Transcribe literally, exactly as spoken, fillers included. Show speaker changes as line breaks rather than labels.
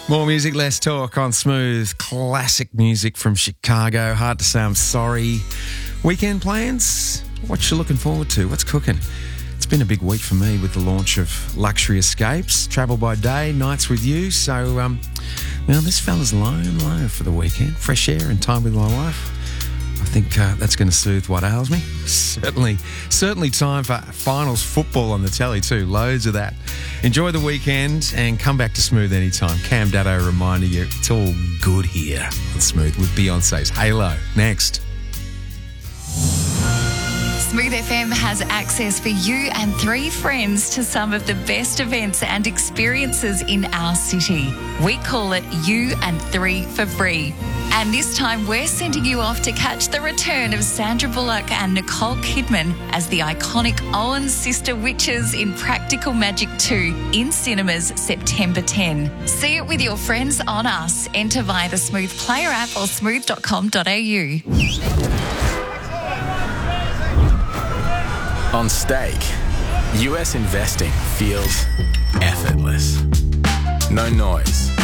More music, less talk on Smooth. Classic music from Chicago. Hard to say I'm sorry. Weekend plans? What you looking forward to? What's cooking? It's been a big week for me with the launch of Luxury Escapes. Travel by day, nights with you. So, um, well, this fella's lone low for the weekend. Fresh air and time with my wife. I think uh, that's going to soothe what ails me. Certainly, certainly time for finals football on the telly too. Loads of that. Enjoy the weekend and come back to Smooth anytime. Cam Daddo reminding you it's all good here on Smooth with Beyonce's Halo. Next.
Smooth F M has access for you and three friends to some of the best events and experiences in our city. We call it You and Three for Free. And this time we're sending you off to catch the return of Sandra Bullock and Nicole Kidman as the iconic Owen Sister Witches in Practical Magic two in cinemas September tenth. See it with your friends on us. Enter via the Smooth Player app or smooth dot com dot a u.
On Stake, U S investing feels effortless. No noise,